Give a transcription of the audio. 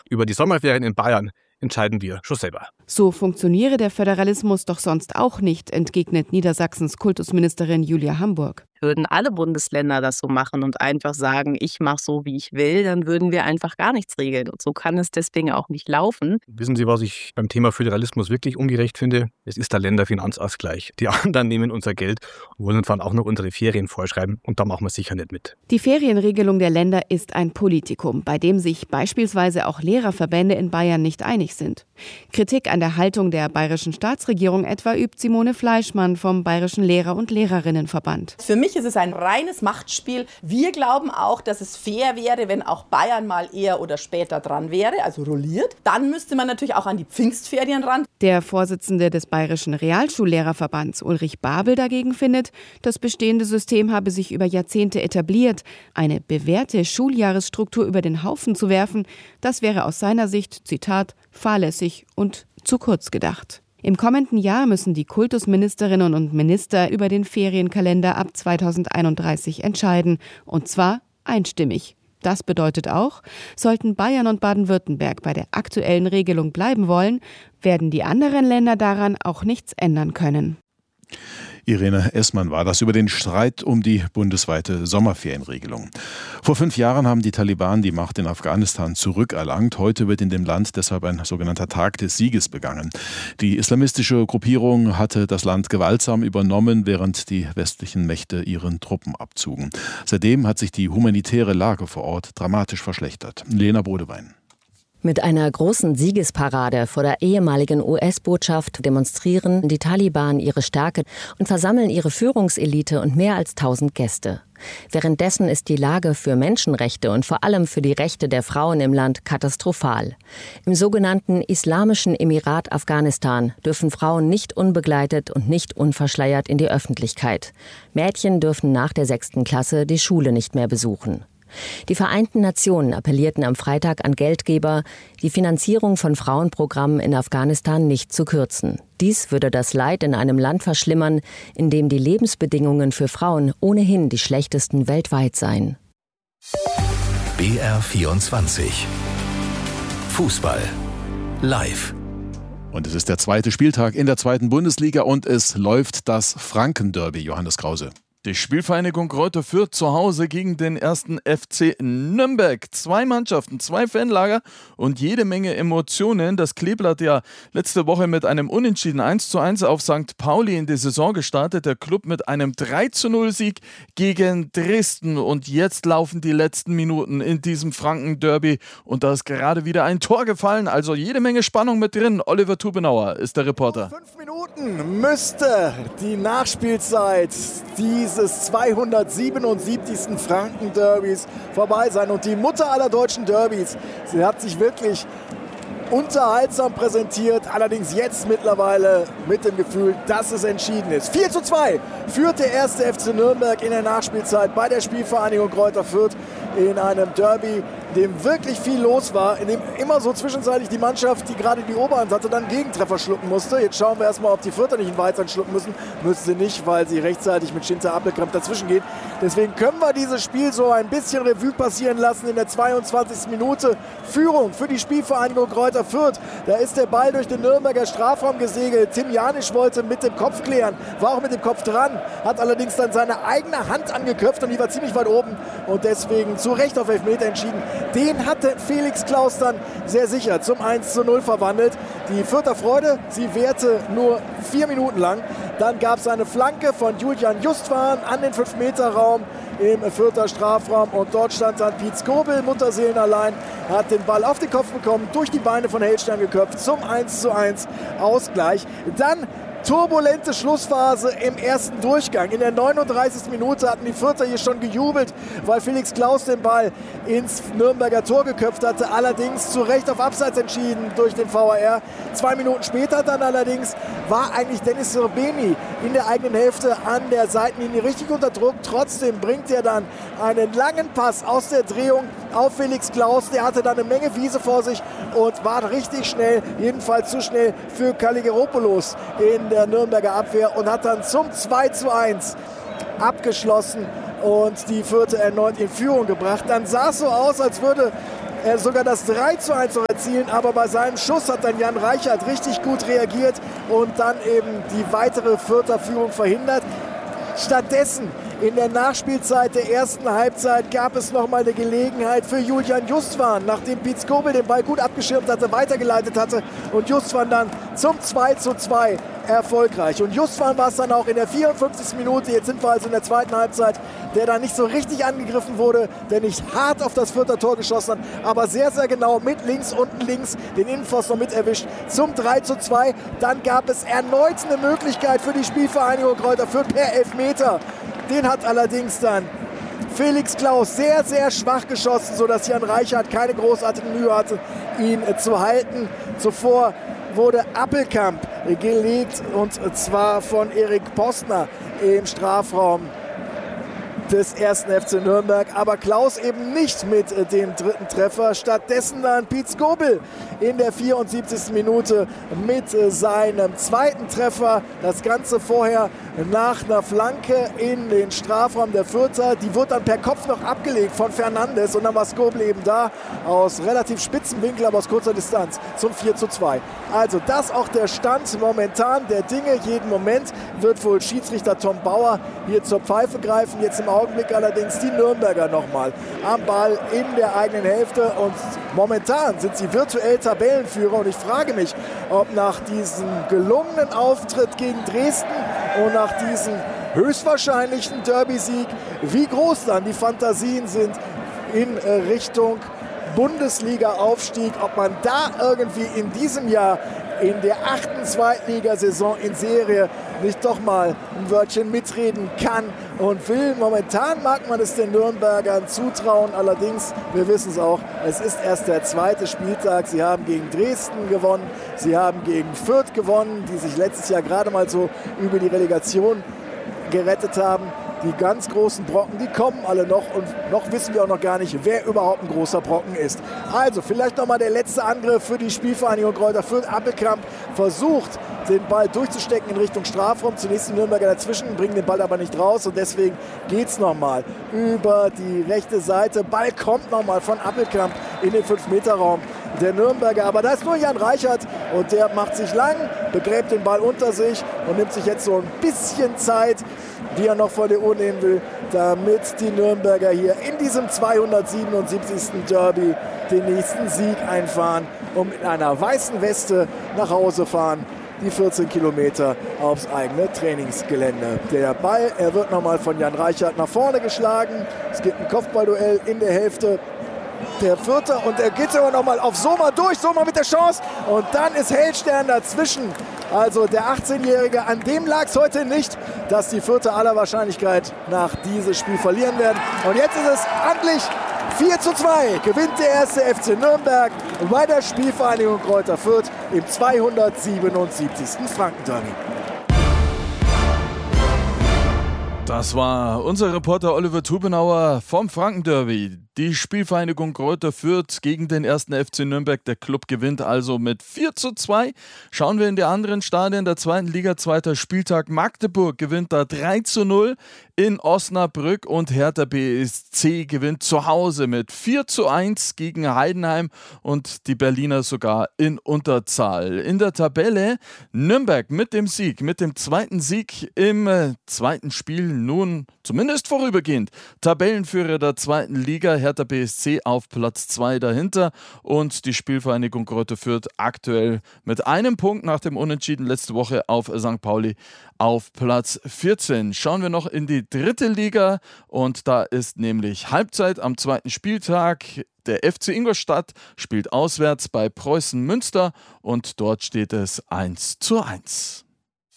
Über die Sommerferien in Bayern entscheiden wir schon selber. So funktioniere der Föderalismus doch sonst auch nicht, entgegnet Niedersachsens Kultusministerin Julia Hamburg. Würden alle Bundesländer das so machen und einfach sagen, ich mache so, wie ich will, dann würden wir einfach gar nichts regeln. Und so kann es deswegen auch nicht laufen. Wissen Sie, was ich beim Thema Föderalismus wirklich ungerecht finde? Es ist der Länderfinanzausgleich. Die anderen nehmen unser Geld und wollen uns dann auch noch unsere Ferien vorschreiben. Und da machen wir sicher nicht mit. Die Ferienregelung der Länder ist ein Politikum, bei dem sich beispielsweise auch Lehrerverbände in Bayern nicht einig sind. Kritik an der Haltung der bayerischen Staatsregierung etwa übt Simone Fleischmann vom Bayerischen Lehrer- und Lehrerinnenverband. Für mich ist es ein reines Machtspiel. Wir glauben auch, dass es fair wäre, wenn auch Bayern mal eher oder später dran wäre, also rolliert. Dann müsste man natürlich auch an die Pfingstferien ran. Der Vorsitzende des Bayerischen Realschullehrerverbands, Ulrich Babel, dagegen findet, das bestehende System habe sich über Jahrzehnte etabliert. Eine bewährte Schuljahresstruktur über den Haufen zu werfen, das wäre aus seiner Sicht, Zitat, fahrlässig und zu kurz gedacht. Im kommenden Jahr müssen die Kultusministerinnen und Minister über den Ferienkalender ab 2031 entscheiden, und zwar einstimmig. Das bedeutet auch, sollten Bayern und Baden-Württemberg bei der aktuellen Regelung bleiben wollen, werden die anderen Länder daran auch nichts ändern können. Irene Essmann war das über den Streit um die bundesweite Sommerferienregelung. Vor 5 Jahren haben die Taliban die Macht in Afghanistan zurückerlangt. Heute wird in dem Land deshalb ein sogenannter Tag des Sieges begangen. Die islamistische Gruppierung hatte das Land gewaltsam übernommen, während die westlichen Mächte ihren Truppen abzogen. Seitdem hat sich die humanitäre Lage vor Ort dramatisch verschlechtert. Lena Bodewein. Mit einer großen Siegesparade vor der ehemaligen US-Botschaft demonstrieren die Taliban ihre Stärke und versammeln ihre Führungselite und mehr als 1000 Gäste. Währenddessen ist die Lage für Menschenrechte und vor allem für die Rechte der Frauen im Land katastrophal. Im sogenannten Islamischen Emirat Afghanistan dürfen Frauen nicht unbegleitet und nicht unverschleiert in die Öffentlichkeit. Mädchen dürfen nach der 6. Klasse die Schule nicht mehr besuchen. Die Vereinten Nationen appellierten am Freitag an Geldgeber, die Finanzierung von Frauenprogrammen in Afghanistan nicht zu kürzen. Dies würde das Leid in einem Land verschlimmern, in dem die Lebensbedingungen für Frauen ohnehin die schlechtesten weltweit seien. BR24 Fußball live. Und es ist der 2. Spieltag in der 2. Bundesliga und es läuft das Franken-Derby, Johannes Krause. Die Spielvereinigung Greuther Fürth zu Hause gegen den 1. FC Nürnberg. 2 Mannschaften, 2 Fanlager und jede Menge Emotionen. Das Kleeblatt ja letzte Woche mit einem Unentschieden 1:1 auf St. Pauli in die Saison gestartet. Der Club mit einem 3:0-Sieg gegen Dresden. Und jetzt laufen die letzten Minuten in diesem Franken-Derby. Und da ist gerade wieder ein Tor gefallen. Also jede Menge Spannung mit drin. Oliver Tubenauer ist der Reporter. 5 Minuten müsste die Nachspielzeit dieses 277. Franken-Derbys vorbei sein. Und die Mutter aller deutschen Derbys, sie hat sich wirklich unterhaltsam präsentiert, allerdings jetzt mittlerweile mit dem Gefühl, dass es entschieden ist. 4:2 führt der 1. FC Nürnberg in der Nachspielzeit bei der Spielvereinigung Greuther Fürth in einem Derby, in dem wirklich viel los war, in dem immer so zwischenzeitlich die Mannschaft, die gerade die Oberhand hatte, dann Gegentreffer schlucken musste. Jetzt schauen wir erstmal, ob die Fürther nicht einen Weizern schlucken müssen. Müssen sie nicht, weil sie rechtzeitig mit Schinter Appelkamp dazwischen geht. Deswegen können wir dieses Spiel so ein bisschen Revue passieren lassen in der 22. Minute. Führung für die Spielvereinigung Greuther Fürth. Da ist der Ball durch den Nürnberger Strafraum gesegelt. Tim Janisch wollte mit dem Kopf klären, war auch mit dem Kopf dran, hat allerdings dann seine eigene Hand angeköpft und die war ziemlich weit oben und deswegen zu Recht auf Elfmeter entschieden. Den hatte Felix Klaus dann sehr sicher zum 1:0 verwandelt. Die Fürther Freude, sie währte nur 4 Minuten lang. Dann gab es eine Flanke von Julian Justwan an den 5-Meter-Raum im Fürther Strafraum und dort stand dann Piet Skobel, Mutterseelen allein, hat den Ball auf den Kopf bekommen, durch die Beine von Hellstein geköpft zum 1:1 Ausgleich. Dann turbulente Schlussphase im ersten Durchgang. In der 39. Minute hatten die Fürther hier schon gejubelt, weil Felix Klaus den Ball ins Nürnberger Tor geköpft hatte. Allerdings zu Recht auf Abseits entschieden durch den VAR. 2 Minuten später dann allerdings war eigentlich Dennis Srbeny in der eigenen Hälfte an der Seitenlinie richtig unter Druck. Trotzdem bringt er dann einen langen Pass aus der Drehung auf Felix Klaus. Der hatte dann eine Menge Wiese vor sich und war richtig schnell, jedenfalls zu schnell für Kaligeropoulos in der Nürnberger Abwehr und hat dann zum 2:1 abgeschlossen und die Fürther erneut in Führung gebracht. Dann sah es so aus, als würde sogar das 3:1 noch erzielen, aber bei seinem Schuss hat dann Jan Reichert richtig gut reagiert und dann eben die weitere Fürther Führung verhindert. Stattdessen in der Nachspielzeit der ersten Halbzeit gab es nochmal eine Gelegenheit für Julian Justwan, nachdem Piet Skobel den Ball gut abgeschirmt hatte, weitergeleitet hatte und Justwan dann zum 2:2 erfolgreich. Und Justwan war es dann auch in der 54. Minute, jetzt sind wir also in der zweiten Halbzeit, der da nicht so richtig angegriffen wurde, der nicht hart auf das Fürther Tor geschossen hat, aber sehr, sehr genau mit links, unten links den Innenpfosten noch mit erwischt zum 3:2. Dann gab es erneut eine Möglichkeit für die Spielvereinigung Greuther Fürth per Elfmeter. Den hat allerdings dann Felix Klaus sehr, sehr schwach geschossen, sodass Jan Reichert keine großartige Mühe hatte, ihn zu halten. Zuvor wurde Appelkamp gelegt und zwar von Erik Postner im Strafraum des 1. FC Nürnberg, aber Klaus eben nicht mit dem dritten Treffer. Stattdessen dann Piet Skobel in der 74. Minute mit seinem zweiten Treffer. Das Ganze vorher nach einer Flanke in den Strafraum der Fürther. Die wird dann per Kopf noch abgelegt von Fernandes und dann war Skobel eben da aus relativ spitzen Winkel, aber aus kurzer Distanz zum 4:2. Also das auch der Stand momentan der Dinge. Jeden Moment wird wohl Schiedsrichter Tom Bauer hier zur Pfeife greifen. Jetzt im Augenblick allerdings die Nürnberger nochmal am Ball in der eigenen Hälfte und momentan sind sie virtuell Tabellenführer und ich frage mich, ob nach diesem gelungenen Auftritt gegen Dresden und nach diesem höchstwahrscheinlichen Derby-Sieg, wie groß dann die Fantasien sind in Richtung Bundesliga-Aufstieg, ob man da irgendwie in diesem Jahr in der 8. Zweitligasaison in Serie nicht doch mal ein Wörtchen mitreden kann und will. Momentan mag man es den Nürnbergern zutrauen, allerdings, wir wissen es auch, es ist erst der zweite Spieltag. Sie haben gegen Dresden gewonnen, sie haben gegen Fürth gewonnen, die sich letztes Jahr gerade mal so über die Relegation gerettet haben. Die ganz großen Brocken, die kommen alle noch und noch wissen wir auch noch gar nicht, wer überhaupt ein großer Brocken ist. Also vielleicht nochmal der letzte Angriff für die Spielvereinigung Greuther Fürth. Appelkamp versucht, den Ball durchzustecken in Richtung Strafraum. Zunächst die Nürnberger dazwischen, bringen den Ball aber nicht raus und deswegen geht es nochmal über die rechte Seite. Ball kommt nochmal von Appelkamp in den 5-Meter-Raum der Nürnberger, aber da ist nur Jan Reichert und der macht sich lang, begräbt den Ball unter sich und nimmt sich jetzt so ein bisschen Zeit, die er noch vor der Uhr nehmen will, damit die Nürnberger hier in diesem 277. Derby den nächsten Sieg einfahren und mit einer weißen Weste nach Hause fahren. Die 14 Kilometer aufs eigene Trainingsgelände. Der Ball, er wird nochmal von Jan Reichert nach vorne geschlagen. Es gibt ein Kopfballduell in der Hälfte der Fürther und er geht aber nochmal auf Sommer durch, Sommer mit der Chance und dann ist Hellstern dazwischen. Also der 18-Jährige, an dem lag es heute nicht, dass die Fürther aller Wahrscheinlichkeit nach diesem Spiel verlieren werden. Und jetzt ist es amtlich 4:2, gewinnt der 1. FC Nürnberg bei der Spielvereinigung Greuther Fürth im 277. Franken-Derby. Das war unser Reporter Oliver Tubenauer vom Franken-Derby. Die Spielvereinigung Greuther Fürth gegen den 1. FC Nürnberg. Der Club gewinnt also mit 4:2. Schauen wir in die anderen Stadien der zweiten Liga. Zweiter Spieltag. Magdeburg gewinnt da 3:0 in Osnabrück und Hertha BSC gewinnt zu Hause mit 4:1 gegen Heidenheim und die Berliner sogar in Unterzahl. In der Tabelle Nürnberg mit dem Sieg, mit dem zweiten Sieg im zweiten Spiel nun zumindest vorübergehend Tabellenführer der zweiten Liga. Hertha BSC auf Platz 2 dahinter und die Spielvereinigung Greuther Fürth aktuell mit einem Punkt nach dem Unentschieden letzte Woche auf St. Pauli auf Platz 14. Schauen wir noch in die dritte Liga und da ist nämlich Halbzeit am zweiten Spieltag. Der FC Ingolstadt spielt auswärts bei Preußen Münster und dort steht es 1:1.